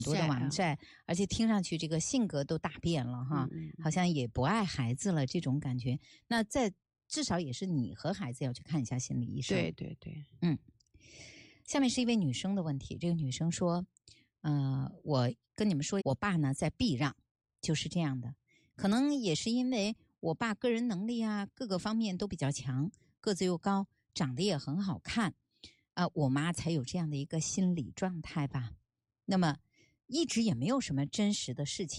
多的网债，而且听上去这个性格都大变了哈，好像也不爱孩子了这种感觉。那至少也是你和孩子要去看一下心理医生。 对对对， 下面是一位女生的问题，这个女生说，我跟你们说，我爸呢在避让，就是这样的，可能也是因为我爸个人能力啊各个方面都比较强，个子又高，长得也很好看，我妈才有这样的一个心理状态吧。那么一直也没有什么真实的事情。